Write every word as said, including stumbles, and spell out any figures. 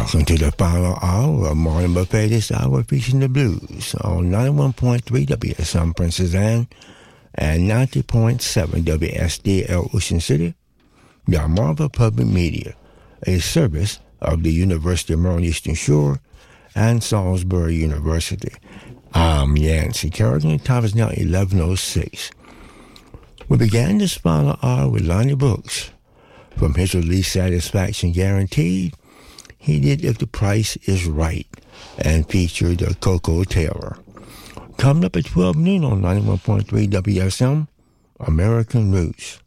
Welcome to the final hour of Morning Buffet. This hour featuring the blues on ninety-one point three W S M Princess Anne and ninety point seven W S D L Ocean City. Delmarva Public Media, a service of the University of Maryland Eastern Shore and Salisbury University. I'm Yancey Kerrigan. Time is now eleven oh six. We began this final hour with Lonnie Brooks. From his release Satisfaction Guaranteed, he did If the Price is Right and featured Coco Taylor. Coming up at twelve noon on ninety-one point three W S M, American Roots.